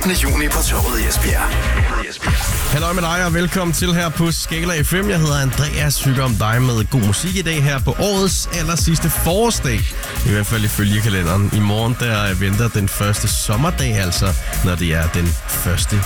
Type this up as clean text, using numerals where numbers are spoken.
8. juni på Torvet i Esbjerg. Hallo med dig og velkommen til her på Skala FM. Jeg hedder Andreas, hygger om dig med god musik i dag her på årets aller sidste forårsdag. I hvert fald ifølge kalenderen. I morgen der venter den første sommerdag, altså når det er den 1.